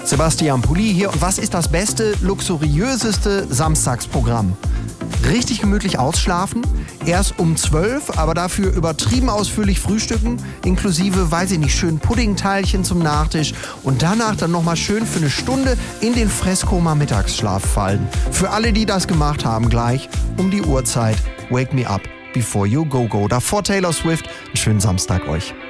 Sebastian Pulli hier. Und was ist das beste, luxuriöseste Samstagsprogramm? Richtig gemütlich ausschlafen, erst um 12, aber dafür übertrieben ausführlich frühstücken, inklusive, weiß ich nicht, schönen Puddingteilchen zum Nachtisch und danach dann nochmal schön für eine Stunde in den Fresskoma-Mittagsschlaf fallen. Für alle, die das gemacht haben, gleich um die Uhrzeit Wake Me Up Before You Go Go. Davor Taylor Swift. Einen schönen Samstag euch.